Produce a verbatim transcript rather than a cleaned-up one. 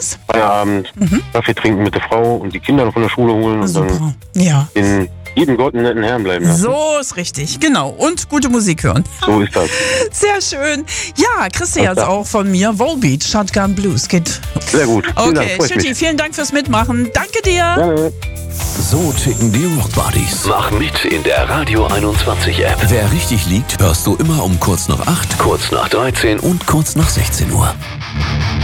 Schönes? Feierabend, mhm. Kaffee trinken mit der Frau und die Kinder von der Schule holen und Super. dann Ja. in jedem Gott einen netten Herrn bleiben lassen. So ist richtig, genau. Und gute Musik hören. So ist das. Sehr schön. Ja, kriegst du jetzt auch von mir. Volbeat, Shotgun Blues. Geht. Sehr gut. Vielen Okay, Dank, Schütti, vielen Dank fürs Mitmachen. Danke dir. Gerne. So ticken die Rock Buddies. Mach mit in der Radio einundzwanzig App. Wer richtig liegt, hörst du immer um kurz nach acht, Kurz nach dreizehn und kurz nach sechzehn Uhr.